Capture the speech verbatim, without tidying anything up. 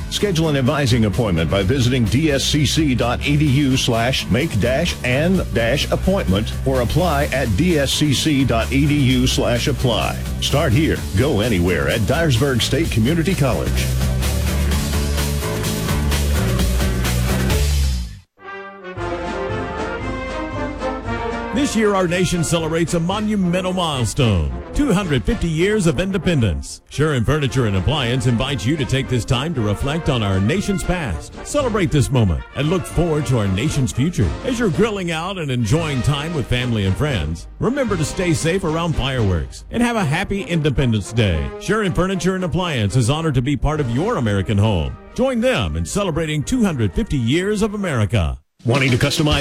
Schedule an advising appointment by visiting dscc.edu slash make dash and dash appointment or apply at dscc.edu slash apply. Start here. Go anywhere at Dyersburg State Community College. This year, our nation celebrates a monumental milestone, two hundred fifty years of independence. Sherwin Furniture and Appliance invites you to take this time to reflect on our nation's past, celebrate this moment, and look forward to our nation's future. As you're grilling out and enjoying time with family and friends, remember to stay safe around fireworks and have a happy Independence Day. Sherwin Furniture and Appliance is honored to be part of your American home. Join them in celebrating two hundred fifty years of America. Wanting to customize